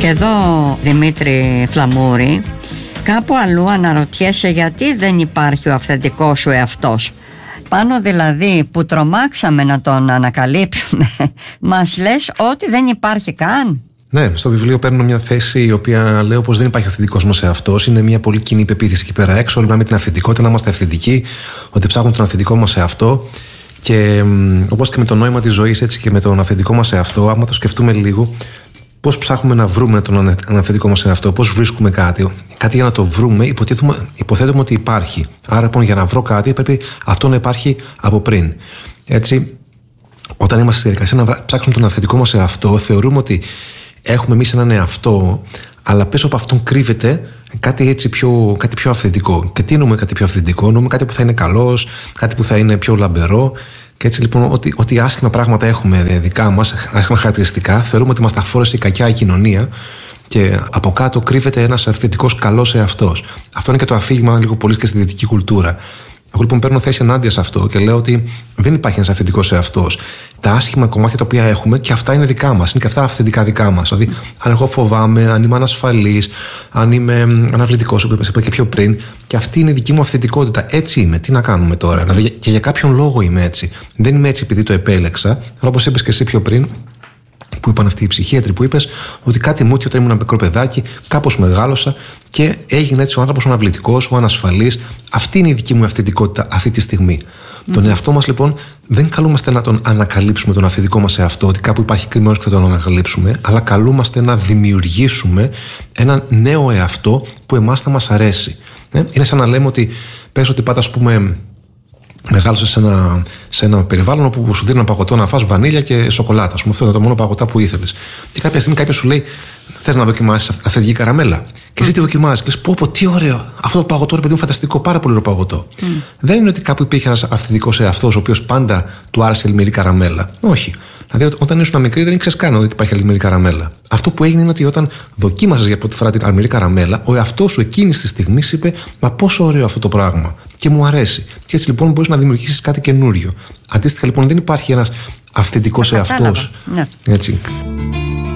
Και εδώ, Δημήτρη Φλαμούρη, κάπου αλλού αναρωτιέσαι γιατί δεν υπάρχει ο αυθεντικός σου εαυτός. Πάνω δηλαδή που τρομάξαμε να τον ανακαλύψουμε, μας λες ότι δεν υπάρχει καν. Ναι, στο βιβλίο παίρνω μια θέση η οποία λέω πως δεν υπάρχει αυθεντικός μας εαυτός. Είναι μια πολύ κοινή πεποίθηση εκεί πέρα έξω. Όλοι με την αυθεντικότητα, να είμαστε αυθεντικοί, ότι ψάχνουμε τον αυθεντικό μας εαυτό. Και όπως και με το νόημα της ζωής, έτσι και με τον αυθεντικό μας εαυτό, άμα το σκεφτούμε λίγο, πώς ψάχνουμε να βρούμε τον αυθεντικό μας εαυτό, πώς βρίσκουμε κάτι. Κάτι για να το βρούμε, υποθέτουμε ότι υπάρχει. Άρα λοιπόν για να βρω κάτι πρέπει αυτό να υπάρχει από πριν. Έτσι, όταν είμαστε στη διαδικασία να ψάξουμε τον αυθεντικό μας εαυτό, θεωρούμε ότι έχουμε εμείς έναν εαυτό, αλλά πίσω από αυτόν κρύβεται κάτι έτσι κάτι πιο αυθεντικό. Και τι εννοούμε κάτι πιο αυθεντικό? Εννοούμε κάτι που θα είναι καλός, κάτι που θα είναι πιο λαμπερό. Και έτσι λοιπόν, ότι άσχημα πράγματα έχουμε δικά μας, άσχημα χαρακτηριστικά, θεωρούμε ότι μας τα φόρεσε η κακιά η κοινωνία και από κάτω κρύβεται ένας αυθεντικός καλός εαυτός. Αυτό είναι και το αφήγημα λίγο πολύ και στη δυτική κουλτούρα. Εγώ λοιπόν παίρνω θέση ενάντια σε αυτό και λέω ότι δεν υπάρχει ένας αυθεντικός εαυτός. Τα άσχημα κομμάτια τα οποία έχουμε και αυτά είναι δικά μας, είναι και αυτά αυθεντικά δικά μας. Δηλαδή, αν εγώ φοβάμαι, αν είμαι ανασφαλής, αν είμαι αναβλητικός, όπως είπα και πιο πριν, και αυτή είναι η δική μου αυθεντικότητα. Έτσι είμαι. Τι να κάνουμε τώρα? Δηλαδή, και για κάποιον λόγο είμαι έτσι. Δεν είμαι έτσι επειδή το επέλεξα, αλλά όπως είπες και εσύ πιο πριν, που είπαν αυτοί οι ψυχίατροι που είπες, ότι κάτι μου όταν ήμουν ένα μικρό παιδάκι, κάπως μεγάλωσα και έγινε έτσι ο άνθρωπος ο αναβλητικός, ο ανασφαλής. Αυτή είναι η δική μου αυθεντικότητα αυτή τη στιγμή. Τον εαυτό μας λοιπόν δεν καλούμαστε να τον ανακαλύψουμε τον αυθεντικό μας εαυτό, ότι κάπου υπάρχει κρυμμένος και θα τον ανακαλύψουμε, αλλά καλούμαστε να δημιουργήσουμε έναν νέο εαυτό που εμάς θα μας αρέσει. Είναι σαν να λέμε ότι πες ότι πάντα, ας πούμε, μεγάλωσες σε ένα περιβάλλον όπου σου δίνει ένα παγωτό να φας βανίλια και σοκολάτα. Αυτό είναι το μόνο παγωτά που ήθελες. Και κάποια στιγμή κάποιος σου λέει: θες να δοκιμάσεις αυθεντική καραμέλα? Και εσύ τη δοκιμάζεις. Και λες: πω, τι ωραίο! Αυτό το παγωτό, ρε παιδί μου, φανταστικό, πάρα πολύ ωραίο παγωτό. Δεν είναι ότι κάπου υπήρχε ένας αυθεντικός εαυτός, ο οποίος πάντα του άρεσε η λιμερή καραμέλα. Όχι. Δηλαδή, όταν ήσουν μικρή, δεν ήξερες καν ότι υπάρχει αλμυρή καραμέλα. Αυτό που έγινε είναι ότι όταν δοκίμασες για πρώτη φορά την αλμυρή καραμέλα, ο εαυτός σου εκείνη τη στιγμή είπε: μα πόσο ωραίο αυτό το πράγμα. Και μου αρέσει. Και έτσι λοιπόν μπορείς να δημιουργήσεις κάτι καινούριο. Αντίστοιχα λοιπόν, δεν υπάρχει ένας αυθεντικός εαυτός. Ναι. Έτσι.